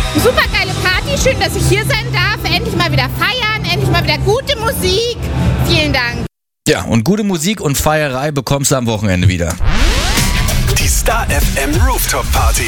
Super geile Party, schön, dass ich hier sein darf. Endlich mal wieder feiern, endlich mal wieder gute Musik. Vielen Dank. Ja, und gute Musik und Feierei bekommst du am Wochenende wieder. Die Star FM Rooftop Party.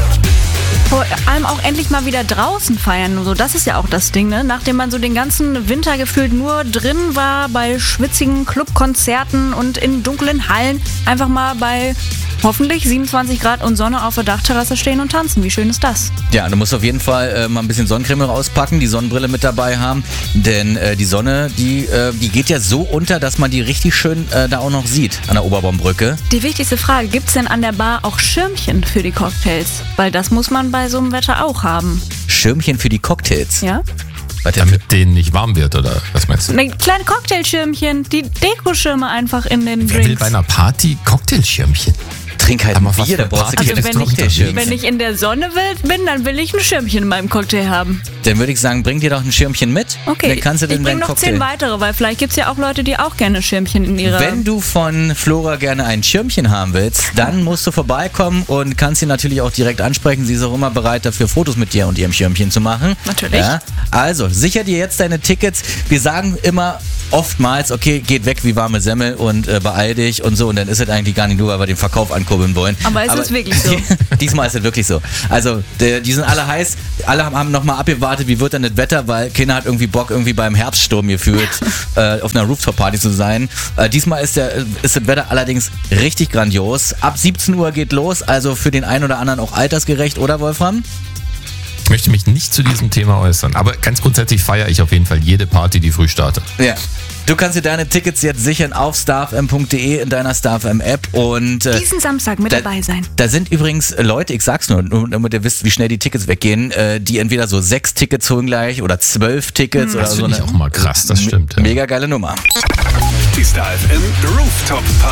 Vor allem auch endlich mal wieder draußen feiern und so. Das ist ja auch das Ding, ne? Nachdem man so den ganzen Winter gefühlt nur drin war, bei schwitzigen Clubkonzerten und in dunklen Hallen, einfach mal bei hoffentlich 27 Grad und Sonne auf der Dachterrasse stehen und tanzen. Wie schön ist das? Ja, du musst auf jeden Fall mal ein bisschen Sonnencreme rauspacken, die Sonnenbrille mit dabei haben, denn die Sonne, die geht ja so unter, dass man die richtig schön da auch noch sieht an der Oberbaumbrücke. Die wichtigste Frage, gibt es denn an der Bar auch Schirmchen für die Cocktails? Weil das muss man bei so einem Wetter auch haben. Schirmchen für die Cocktails? Ja? Damit denen nicht warm wird, oder was meinst du? Kleine Cocktailschirmchen, die Dekoschirme einfach in den Wer will Drinks. bei einer Party Cocktailschirmchen? Trink halt Aber ein was Bier, für da brauchst du Party keine bist du doch Cocktailschirmchen. Wenn ich in der Sonne bin, dann will ich ein Schirmchen in meinem Cocktail haben. Dann würde ich sagen, bring dir doch ein Schirmchen mit. Okay, Dann kannst du ich denn bringe deinen noch Cocktail. 10 weitere, weil vielleicht gibt es ja auch Leute, die auch gerne Schirmchen in ihrer... Wenn du von Flora gerne ein Schirmchen haben willst, dann musst du vorbeikommen und kannst sie natürlich auch direkt ansprechen. Sie ist auch immer bereit dafür, Fotos mit dir und ihrem Schirmchen zu machen. Natürlich. Ja? Also, sicher dir jetzt deine Tickets. Wir sagen immer oftmals, okay, geht weg wie warme Semmel und beeil dich und so. Und dann ist es eigentlich gar nicht nur, weil wir den Verkauf ankurbeln wollen. Aber es ist wirklich so. Diesmal ist es wirklich so. Also, die sind alle heiß. Alle haben nochmal abgewartet, wie wird dann das Wetter, weil keiner hat irgendwie Bock, irgendwie beim Herbststurm gefühlt auf einer Rooftop-Party zu sein. Diesmal ist das Wetter allerdings richtig grandios. Ab 17 Uhr geht los, also für den einen oder anderen auch altersgerecht, oder Wolfram? Ich möchte mich nicht zu diesem Thema äußern, aber ganz grundsätzlich feiere ich auf jeden Fall jede Party, die früh startet. Ja. Du kannst dir deine Tickets jetzt sichern auf starfm.de in deiner StarFM-App und Diesen Samstag mit dabei sein. da sind übrigens Leute, ich sag's nur, damit ihr wisst, wie schnell die Tickets weggehen, die entweder so 6 Tickets holen gleich oder 12 Tickets oder Das so. finde ich auch mal krass, das stimmt. Ja. Mega geile Nummer. Die Star FM Rooftop Party.